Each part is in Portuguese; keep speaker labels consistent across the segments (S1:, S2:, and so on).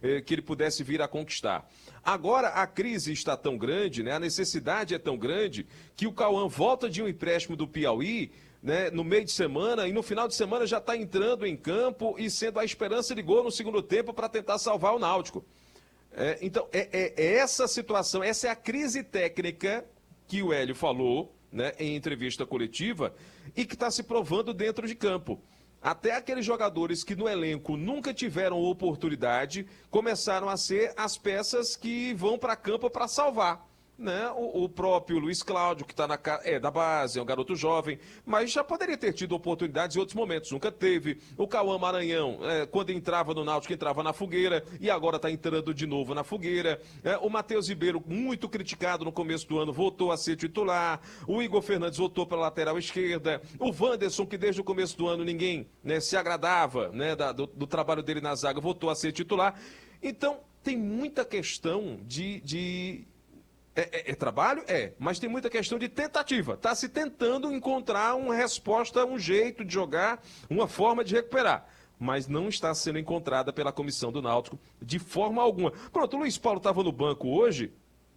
S1: que ele pudesse vir a conquistar. Agora a crise está tão grande, né, a necessidade é tão grande, que o Cauã volta de um empréstimo do Piauí, né, no meio de semana, e no final de semana já está entrando em campo e sendo a esperança de gol no segundo tempo para tentar salvar o Náutico. Então, essa situação, essa é a crise técnica que o Hélio falou, né, em entrevista coletiva, e que está se provando dentro de campo. Até aqueles jogadores que no elenco nunca tiveram oportunidade começaram a ser as peças que vão para campo para salvar. Né? O próprio Luiz Cláudio, que está da base, é um garoto jovem, mas já poderia ter tido oportunidades em outros momentos, nunca teve. O Cauã Maranhão, quando entrava no Náutico, entrava na fogueira, e agora está entrando de novo na fogueira. O Matheus Ribeiro, muito criticado no começo do ano, voltou a ser titular. O Igor Fernandes voltou para a lateral esquerda. O Wanderson, que desde o começo do ano ninguém, né, se agradava, né, do trabalho dele na zaga, voltou a ser titular. Então, tem muita questão de trabalho? Mas tem muita questão de tentativa. Está se tentando encontrar uma resposta, um jeito de jogar, uma forma de recuperar. Mas não está sendo encontrada pela comissão do Náutico de forma alguma. Pronto, o Luiz Paulo estava no banco hoje.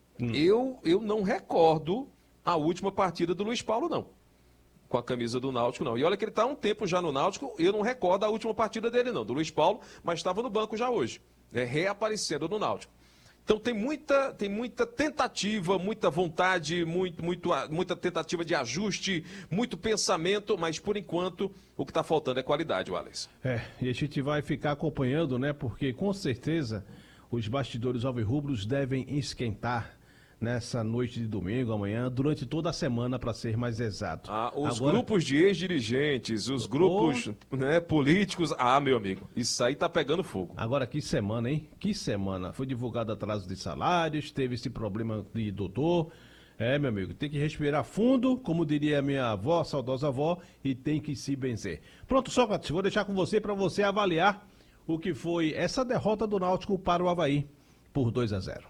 S1: Eu não recordo a última partida do Luiz Paulo, não. Com a camisa do Náutico, não. E olha que ele está há um tempo já no Náutico, eu não recordo a última partida dele, não, do Luiz Paulo, mas estava no banco já hoje, reaparecendo no Náutico. Então tem muita tentativa, muita vontade, muita tentativa de ajuste, muito pensamento, mas por enquanto o que está faltando é qualidade, Wallace.
S2: E a gente vai ficar acompanhando, né? Porque com certeza os bastidores alvirrubros devem esquentar nessa noite de domingo, amanhã, durante toda a semana, para ser mais exato.
S1: Os grupos de ex-dirigentes, os grupos políticos, meu amigo, isso aí tá pegando fogo.
S2: Agora, que semana, hein? Que semana. Foi divulgado atraso de salários, teve esse problema de doutor. Meu amigo, tem que respirar fundo, como diria a minha avó, saudosa avó, e tem que se benzer. Pronto, Sócrates, vou deixar com você para você avaliar o que foi essa derrota do Náutico para o Avaí por 2-0.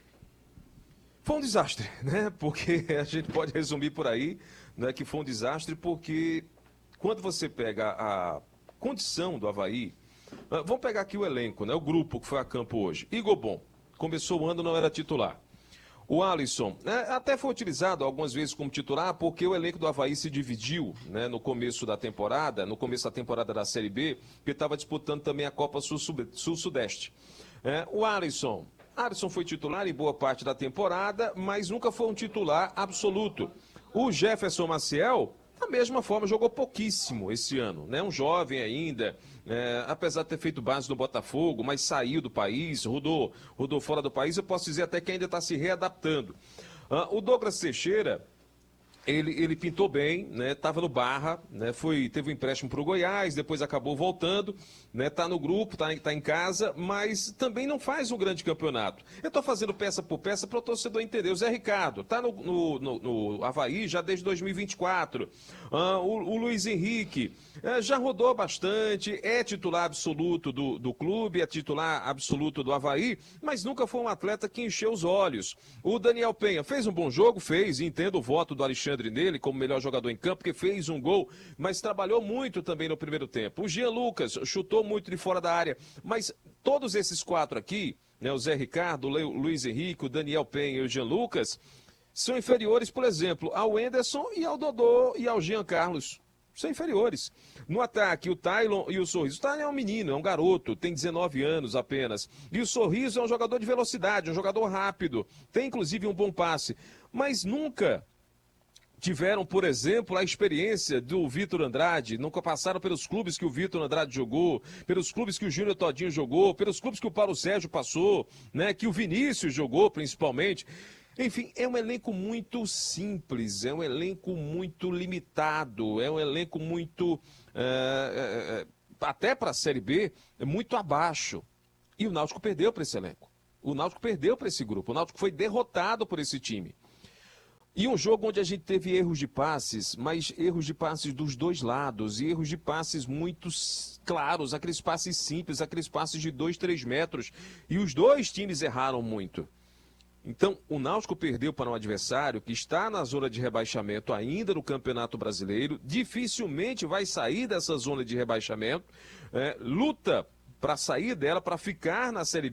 S1: Foi um desastre, né? Porque a gente pode resumir por aí, né, que foi um desastre, porque quando você pega a condição do Avaí, vamos pegar aqui o elenco, né? O grupo que foi a campo hoje. Igor Bom, começou o ano, não era titular. O Alisson, até foi utilizado algumas vezes como titular, porque o elenco do Avaí se dividiu, né, no começo da temporada da Série B, que estava disputando também a Copa Sul-Sudeste. O Alisson foi titular em boa parte da temporada, mas nunca foi um titular absoluto. O Jefferson Maciel, da mesma forma, jogou pouquíssimo esse ano, né? Um jovem ainda, apesar de ter feito base no Botafogo, mas saiu do país, rodou fora do país, eu posso dizer até que ainda está se readaptando. O Douglas Teixeira, ele pintou bem, né? Tava no Barra, né? Teve um empréstimo para o Goiás, depois acabou voltando, né? Tá no grupo, tá em casa, mas também não faz um grande campeonato. Eu tô fazendo peça por peça para o torcedor entender. O Zé Ricardo tá no Avaí já desde 2024. O Luiz Henrique já rodou bastante, é titular absoluto do clube, é titular absoluto do Avaí, mas nunca foi um atleta que encheu os olhos. O Daniel Penha fez um bom jogo, e entendo o voto do Alexandre nele como melhor jogador em campo, porque fez um gol, mas trabalhou muito também no primeiro tempo. O Jean Lucas chutou muito de fora da área, mas todos esses quatro aqui, né, o Zé Ricardo, o Luiz Henrique, o Daniel Penha e o Jean Lucas, são inferiores, por exemplo, ao Enderson e ao Dodô e ao Jean Carlos. São inferiores. No ataque, o Taylon e o Sorriso. O Taylon é um menino, é um garoto, tem 19 anos apenas. E o Sorriso é um jogador de velocidade, um jogador rápido. Tem, inclusive, um bom passe. Mas nunca tiveram, por exemplo, a experiência do Vitor Andrade, nunca passaram pelos clubes que o Vitor Andrade jogou, pelos clubes que o Júnior Todinho jogou, pelos clubes que o Paulo Sérgio passou, né, que o Vinícius jogou principalmente. Enfim, é um elenco muito simples, é um elenco muito limitado, é um elenco muito, até para a Série B, muito abaixo. E o Náutico perdeu para esse elenco. O Náutico perdeu para esse grupo. O Náutico foi derrotado por esse time. E um jogo onde a gente teve erros de passes, mas erros de passes dos dois lados, e erros de passes muito claros, aqueles passes simples, aqueles passes de 2, 3 metros, e os dois times erraram muito. Então, o Náutico perdeu para um adversário que está na zona de rebaixamento ainda no Campeonato Brasileiro, dificilmente vai sair dessa zona de rebaixamento, luta para sair dela, para ficar na Série B.